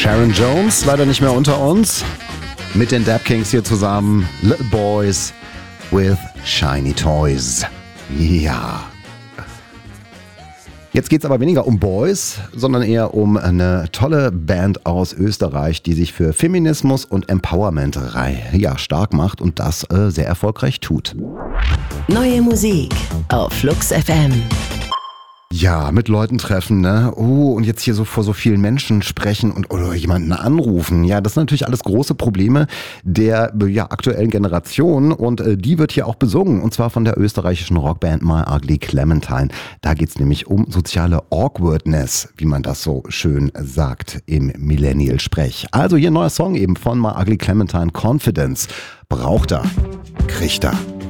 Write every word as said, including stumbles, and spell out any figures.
Sharon Jones, leider nicht mehr unter uns. Mit den Dap Kings hier zusammen. Little Boys with Shiny Toys. Ja. Jetzt geht es aber weniger um Boys, sondern eher um eine tolle Band aus Österreich, die sich für Feminismus und Empowerment ja, stark macht und das äh, sehr erfolgreich tut. Neue Musik auf Flux F M. Ja, mit Leuten treffen, ne? Oh, und jetzt hier so vor so vielen Menschen sprechen und oder jemanden anrufen. Ja, das sind natürlich alles große Probleme der ja, aktuellen Generation und äh, die wird hier auch besungen und zwar von der österreichischen Rockband My Ugly Clementine. Da geht's nämlich um soziale Awkwardness, wie man das so schön sagt im Millennial-Sprech. Also hier ein neuer Song eben von My Ugly Clementine, Confidence. Braucht er, kriegt er.